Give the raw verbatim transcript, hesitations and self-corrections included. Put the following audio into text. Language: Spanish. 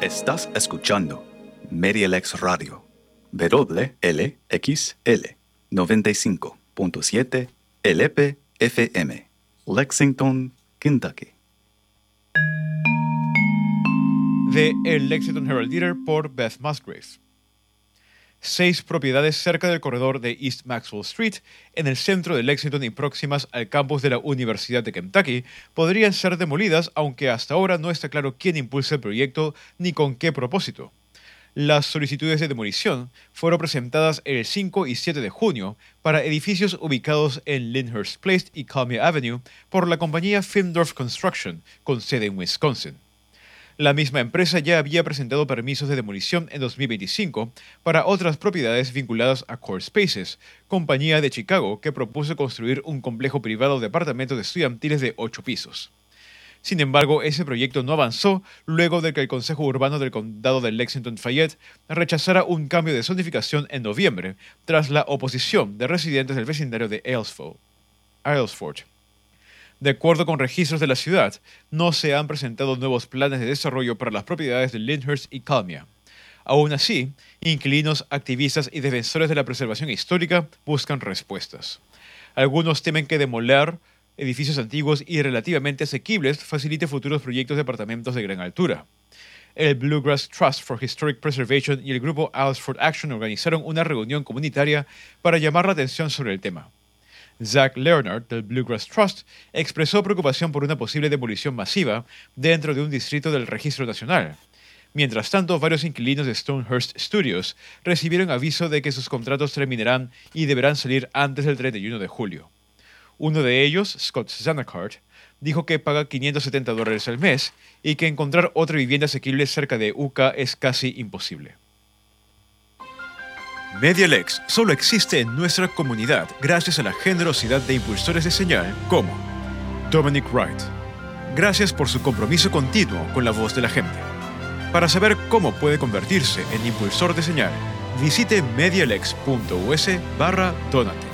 Estás escuchando MediaLex Radio, W L X L noventa y cinco punto siete L P F M, Lexington, Kentucky. De El Lexington Herald Leader por Beth Musgrave. Seis propiedades cerca del corredor de East Maxwell Street, en el centro de Lexington y próximas al campus de la Universidad de Kentucky, podrían ser demolidas, aunque hasta ahora no está claro quién impulsa el proyecto ni con qué propósito. Las solicitudes de demolición fueron presentadas el cinco y siete de junio para edificios ubicados en Lyndhurst Place y Kalmia Avenue por la compañía Findorf Construction, con sede en Wisconsin. La misma empresa ya había presentado permisos de demolición en dos mil veinticinco para otras propiedades vinculadas a Core Spaces, compañía de Chicago que propuso construir un complejo privado de apartamentos estudiantiles de ocho pisos. Sin embargo, ese proyecto no avanzó luego de que el Consejo Urbano del Condado de Lexington-Fayette rechazara un cambio de zonificación en noviembre, tras la oposición de residentes del vecindario de Aylesford. De acuerdo con registros de la ciudad, no se han presentado nuevos planes de desarrollo para las propiedades de Lyndhurst y Kalmia. Aún así, inquilinos, activistas y defensores de la preservación histórica buscan respuestas. Algunos temen que demoler edificios antiguos y relativamente asequibles facilite futuros proyectos de apartamentos de gran altura. El Bluegrass Trust for Historic Preservation y el grupo Aylesford Action organizaron una reunión comunitaria para llamar la atención sobre el tema. Zach Leonard, del Bluegrass Trust, expresó preocupación por una posible demolición masiva dentro de un distrito del Registro Nacional. Mientras tanto, varios inquilinos de Stonehurst Studios recibieron aviso de que sus contratos terminarán y deberán salir antes del treinta y uno de julio. Uno de ellos, Scott Zanacart, dijo que paga quinientos setenta dólares al mes y que encontrar otra vivienda asequible cerca de U C A es casi imposible. MediaLex solo existe en nuestra comunidad gracias a la generosidad de impulsores de señal como Dominic Wright. Gracias por su compromiso continuo con la voz de la gente. Para saber cómo puede convertirse en impulsor de señal, visite medialex punto us barra donate.